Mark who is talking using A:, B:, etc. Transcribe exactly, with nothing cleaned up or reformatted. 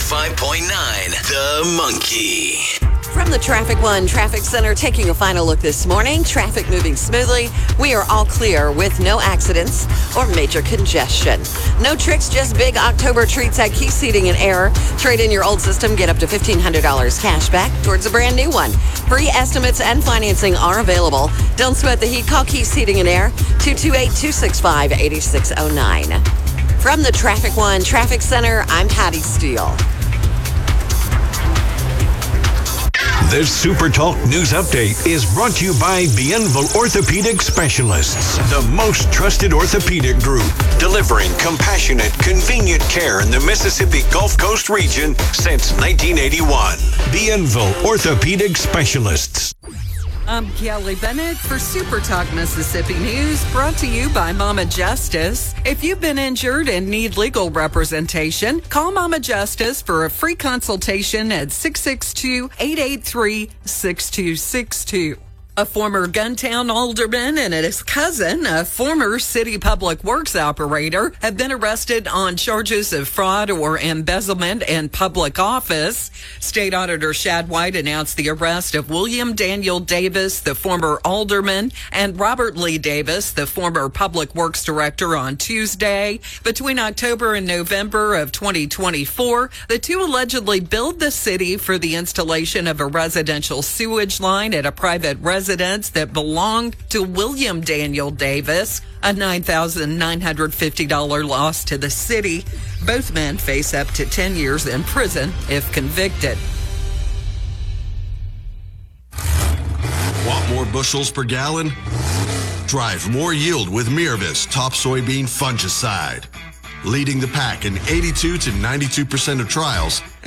A: five point nine, The Monkey.
B: From the Traffic One Traffic Center, taking a final look this morning. Traffic moving smoothly. We are all clear with no accidents or major congestion. No tricks, just big October treats at Keith's Heating and Air. Trade in your old system, get up to fifteen hundred dollars cash back towards a brand new one. Free estimates and financing are available. Don't sweat the heat. Call Keith's Heating and Air, two two eight, two six five, eight six zero nine. From the Traffic One Traffic Center, I'm Patty Steele.
C: This Super Talk News Update is brought to you by Bienville Orthopedic Specialists, the most trusted orthopedic group, delivering compassionate, convenient care in the Mississippi Gulf Coast region since nineteen eighty-one. Bienville Orthopedic Specialists.
D: I'm Kelly Bennett for Super Talk Mississippi News, brought to you by Mama Justice. If you've been injured and need legal representation, call Mama Justice for a free consultation at six six two, eight eight three, six two six two. A former Guntown alderman and his cousin, a former city public works operator, have been arrested on charges of fraud or embezzlement in public office. State Auditor Shad White announced the arrest of William Daniel Davis, the former alderman, and Robert Lee Davis, the former public works director, on Tuesday. Between October and November of twenty twenty-four, the two allegedly billed the city for the installation of a residential sewage line at a private residence that belonged to William Daniel Davis, a nine thousand nine hundred fifty dollars loss to the city. Both men face up to ten years in prison if convicted.
E: Want more bushels per gallon? Drive more yield with Miravis Top Soybean Fungicide. Leading the pack in eighty-two to ninety-two percent of trials